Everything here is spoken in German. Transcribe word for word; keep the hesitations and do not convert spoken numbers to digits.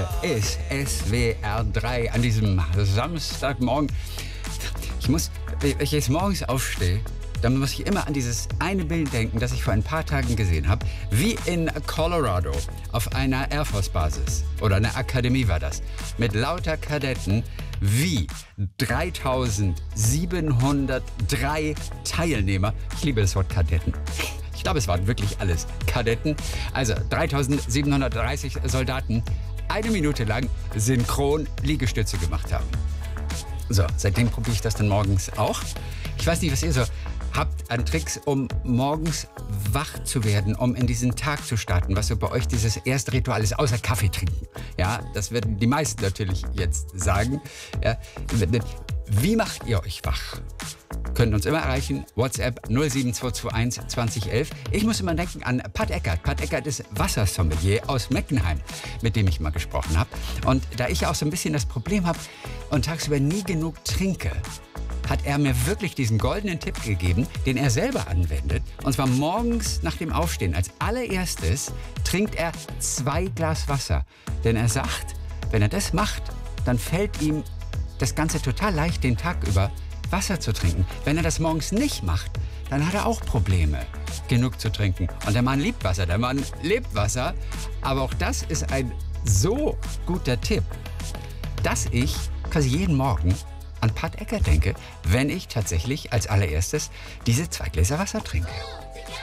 Hier ist S W R drei an diesem Samstagmorgen. Ich muss, wenn ich jetzt morgens aufstehe, dann muss ich immer an dieses eine Bild denken, das ich vor ein paar Tagen gesehen habe, wie in Colorado auf einer Air Force Basis oder einer Akademie war das, mit lauter Kadetten, wie dreitausendsiebenhundertdrei Teilnehmer, ich liebe das Wort Kadetten, ich glaube, es waren wirklich alles Kadetten, also dreitausendsiebenhundertdreißig Soldaten eine Minute lang synchron Liegestütze gemacht haben. So, seitdem probiere ich das dann morgens auch. Ich weiß nicht, was ihr so habt an Tricks, um morgens wach zu werden, um in diesen Tag zu starten, was so bei euch dieses erste Ritual ist, außer Kaffee trinken. Ja, das werden die meisten natürlich jetzt sagen. Ja, wie macht ihr euch wach? Könnt uns immer erreichen, WhatsApp null sieben zwei zwei eins zwanzig elf. Ich muss immer denken an Pat Eckert. Pat Eckert ist Wassersommelier aus Meckenheim, mit dem ich mal gesprochen habe. Und da ich auch so ein bisschen das Problem habe und tagsüber nie genug trinke, hat er mir wirklich diesen goldenen Tipp gegeben, den er selber anwendet. Und zwar morgens nach dem Aufstehen. Als allererstes trinkt er zwei Glas Wasser. Denn er sagt, wenn er das macht, dann fällt ihm das Ganze total leicht den Tag über, Wasser zu trinken. Wenn er das morgens nicht macht, dann hat er auch Probleme, genug zu trinken. Und der Mann liebt Wasser, der Mann lebt Wasser. Aber auch das ist ein so guter Tipp, dass ich quasi jeden Morgen an Pat Eckert denke, wenn ich tatsächlich als allererstes diese zwei Gläser Wasser trinke.